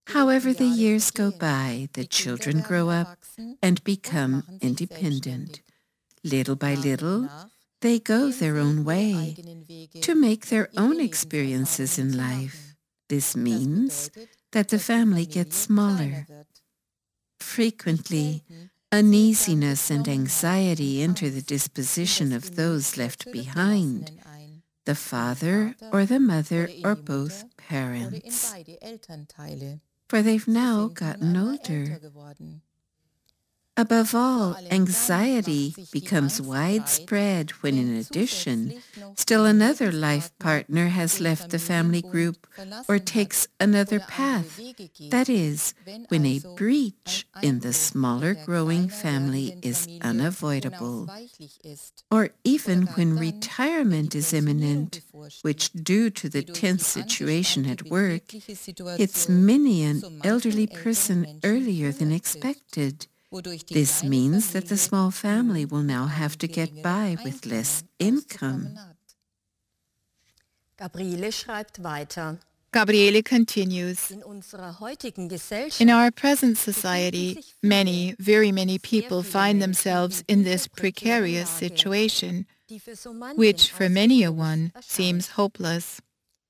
However, the years go by, the children grow up and become independent. Little by little, they go their own way to make their own experiences in life. This means that the family gets smaller. Frequently, uneasiness and anxiety enter the disposition of those left behind, the father or the mother or both parents, for they've now gotten older. Above all, anxiety becomes widespread when, in addition, still another life partner has left the family group or takes another path. That is, when a breach in the smaller growing family is unavoidable, or even when retirement is imminent, which, due to the tense situation at work, hits many an elderly person earlier than expected. This means that the small family will now have to get by with less income. Gabriele schreibt weiter. Gabriele continues. In our present society, very many people find themselves in this precarious situation, which for many a one seems hopeless.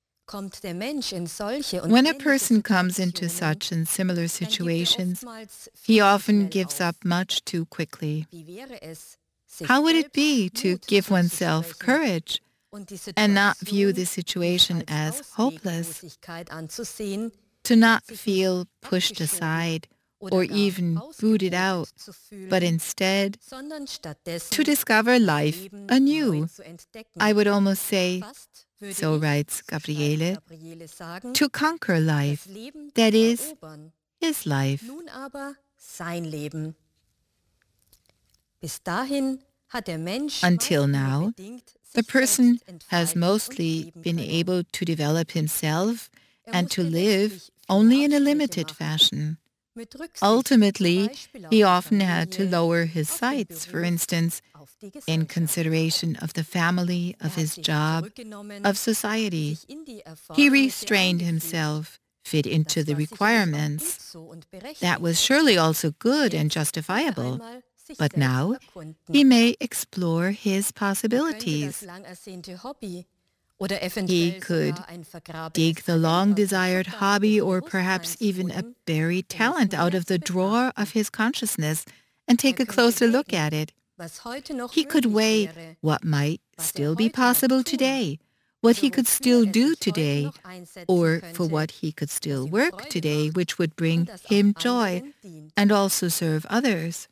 When a person comes into such and similar situations, he often gives up much too quickly. How would it be to give oneself courage and not view the situation as hopeless, to not feel pushed aside or even booted out, but instead to discover life anew? I would almost say, so writes Gabriele, to conquer life, that is, his life. Until now, the person has mostly been able to develop himself and to live only in a limited fashion. Ultimately, he often had to lower his sights, for instance, in consideration of the family, of his job, of society. He restrained himself, fit into the requirements. That was surely also good and justifiable. But now he may explore his possibilities. He could dig the long-desired hobby or perhaps even a buried talent out of the drawer of his consciousness and take a closer look at it. He could weigh what might still be possible today, what he could still do today, or for what he could still work today, which would bring him joy and also serve others.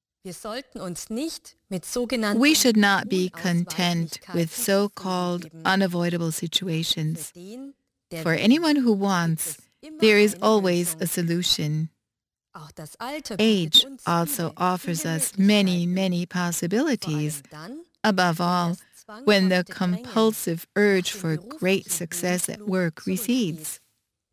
We should not be content with so-called unavoidable situations. For anyone who wants, there is always a solution. Age also offers us many, many possibilities, above all, when the compulsive urge for great success at work recedes.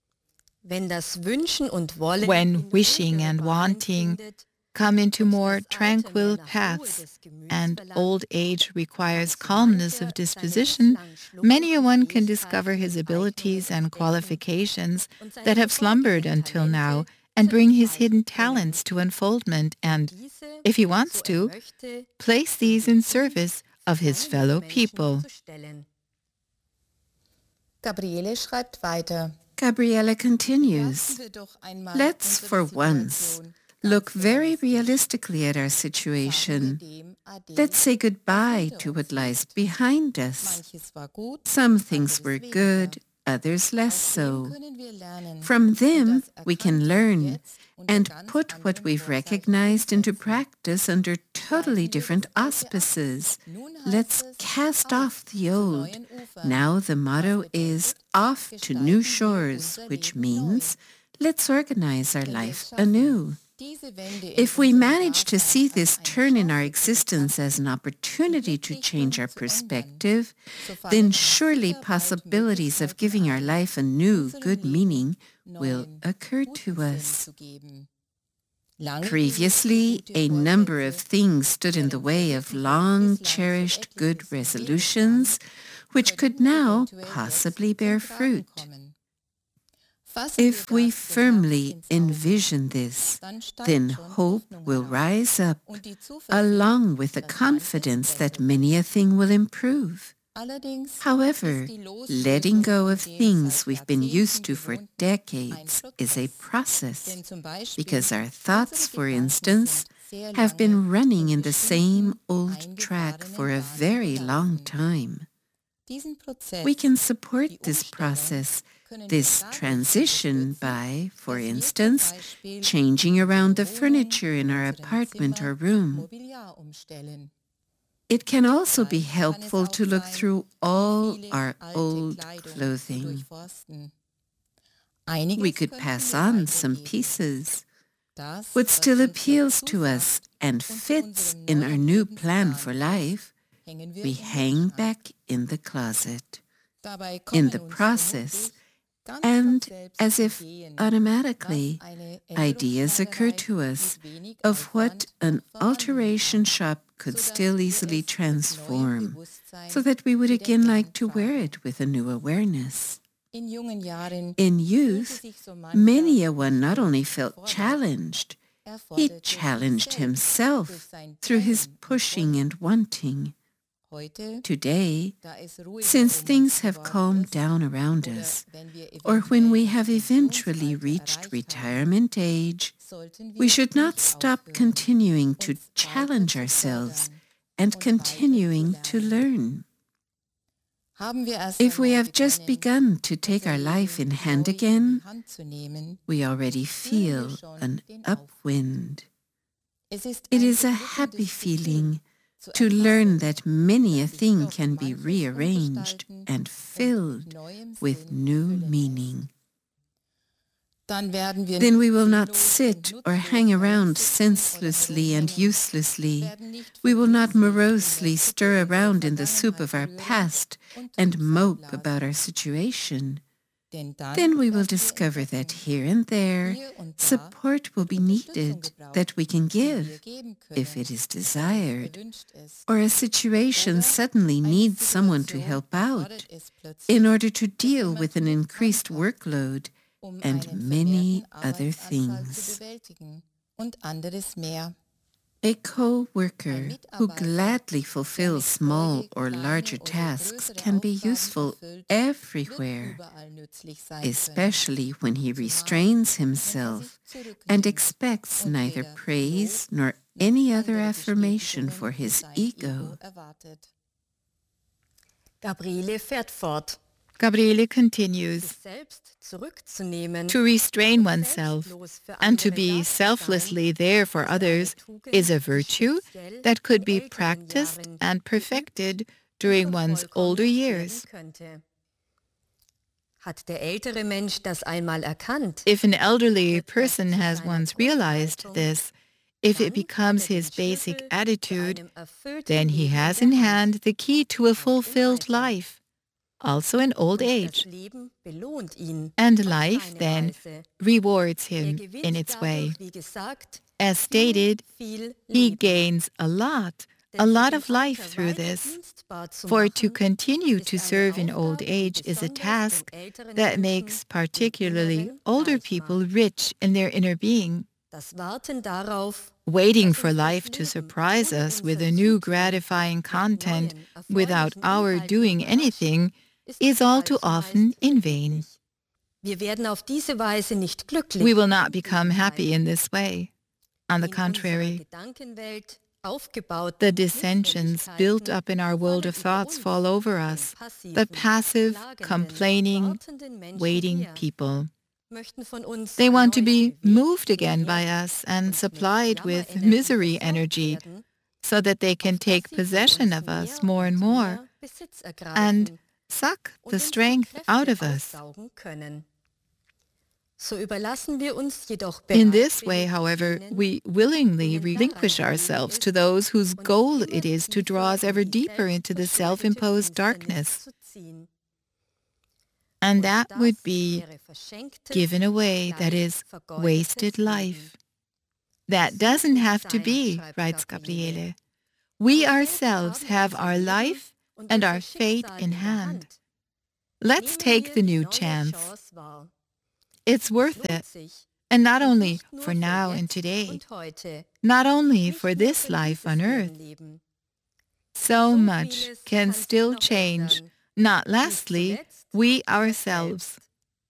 When wishing and wanting come into more tranquil paths, and old age requires calmness of disposition, many a one can discover his abilities and qualifications that have slumbered until now and bring his hidden talents to unfoldment and, if he wants to, place these in service of his fellow people. Gabriele schreibt weiter. Gabriele continues. Let's, for once, look very realistically at our situation. Let's say goodbye to what lies behind us. Some things were good, others less so. From them, we can learn and put what we've recognized into practice under totally different auspices. Let's cast off the old. Now the motto is off to new shores, which means let's organize our life anew. If we manage to see this turn in our existence as an opportunity to change our perspective, then surely possibilities of giving our life a new, good meaning will occur to us. Previously, a number of things stood in the way of long-cherished good resolutions, which could now possibly bear fruit. If we firmly envision this, then hope will rise up, along with the confidence that many a thing will improve. However, letting go of things we've been used to for decades is a process, because our thoughts, for instance, have been running in the same old track for a very long time. We can support this process, this transition, by, for instance, changing around the furniture in our apartment or room. It can also be helpful to look through all our old clothing. We could pass on some pieces. What still appeals to us and fits in our new plan for life, we hang back in the closet. In the process, and as if automatically, ideas occur to us of what an alteration shop could still easily transform, so that we would again like to wear it with a new awareness. In youth, many a one not only felt challenged, he challenged himself through his pushing and wanting. Today, since things have calmed down around us, or when we have eventually reached retirement age, we should not stop continuing to challenge ourselves and continuing to learn. If we have just begun to take our life in hand again, we already feel an upwind. It is a happy feeling to learn that many a thing can be rearranged and filled with new meaning. Then we will not sit or hang around senselessly and uselessly. We will not morosely stir around in the soup of our past and mope about our situation. Then we will discover that here and there, support will be needed that we can give, if it is desired, or a situation suddenly needs someone to help out in order to deal with an increased workload and many other things. A co-worker who gladly fulfills small or larger tasks can be useful everywhere, especially when he restrains himself and expects neither praise nor any other affirmation for his ego. Gabriele fährt fort. Gabriele continues, to restrain oneself and to be selflessly there for others is a virtue that could be practiced and perfected during one's older years. If an elderly person has once realized this, if it becomes his basic attitude, then he has in hand the key to a fulfilled life, also in old age. And life then rewards him in its way. As stated, he gains a lot of life through this. For to continue to serve in old age is a task that makes particularly older people rich in their inner being. Waiting for life to surprise us with a new gratifying content without our doing anything is all too often in vain. We will not become happy in this way. On the contrary, the dissensions built up in our world of thoughts fall over us, the passive, complaining, waiting people. They want to be moved again by us and supplied with misery energy so that they can take possession of us more and more and suck the strength out of us. In this way, however, we willingly relinquish ourselves to those whose goal it is to draw us ever deeper into the self-imposed darkness. And that would be given away, that is, wasted life. That doesn't have to be, writes Gabriele. We ourselves have our life and our fate in hand. Let's take the new chance. It's worth it. And not only for now and today, not only for this life on earth. So much can still change, not lastly, we ourselves.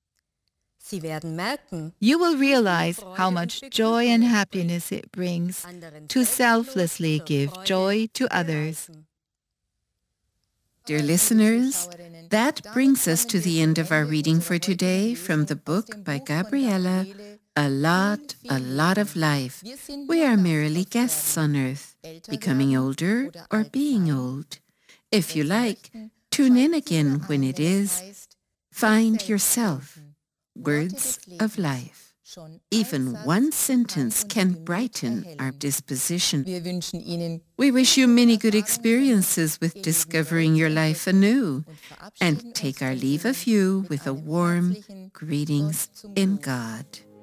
You will realize how much joy and happiness it brings to selflessly give joy to others. Dear listeners, that brings us to the end of our reading for today from the book by Gabriela, A Lot of Life. We are merely guests on earth, becoming older or being old. If you like, tune in again when it is Find Yourself, Words of Life. Even one sentence can brighten our disposition. We wish you many good experiences with discovering your life anew, and take our leave of you with a warm greetings in God.